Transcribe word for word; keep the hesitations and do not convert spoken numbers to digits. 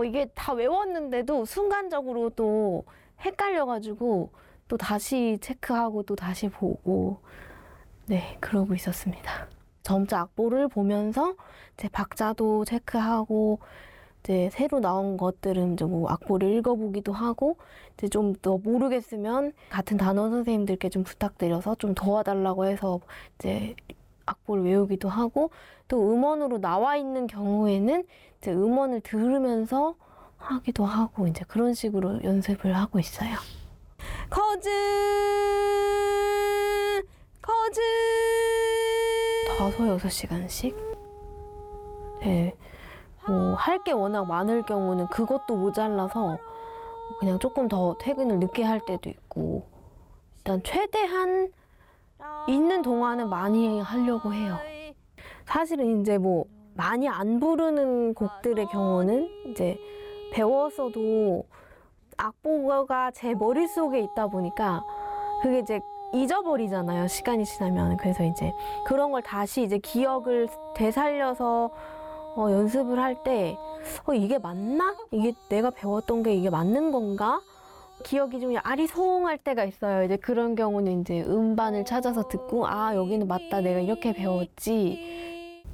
이게 다 외웠는데도 순간적으로 또 헷갈려가지고 또 다시 체크하고 또 다시 보고 네, 그러고 있었습니다. 점자 악보를 보면서 제 박자도 체크하고 이제 새로 나온 것들은 이제 뭐 악보를 읽어보기도 하고 이제 좀 더 모르겠으면 같은 단원 선생님들께 좀 부탁드려서 좀 도와달라고 해서 이제 악보를 외우기도 하고 또 음원으로 나와 있는 경우에는 이제 음원을 들으면서 하기도 하고 이제 그런 식으로 연습을 하고 있어요. 커즈 커즈 다섯 여섯 시간씩 네. 뭐 할 게 워낙 많을 경우는 그것도 모자라서 그냥 조금 더 퇴근을 늦게 할 때도 있고 일단 최대한 있는 동안은 많이 하려고 해요. 사실은 이제 뭐 많이 안 부르는 곡들의 경우는 이제 배웠어도 악보가 제 머릿속에 있다 보니까 그게 이제 잊어버리잖아요. 시간이 지나면. 그래서 이제 그런 걸 다시 이제 기억을 되살려서 어, 연습을 할 때 어, 이게 맞나? 이게 내가 배웠던 게 이게 맞는 건가? 기억이 좀 아리송할 때가 있어요. 이제 그런 경우는 이제 음반을 찾아서 듣고 아 여기는 맞다 내가 이렇게 배웠지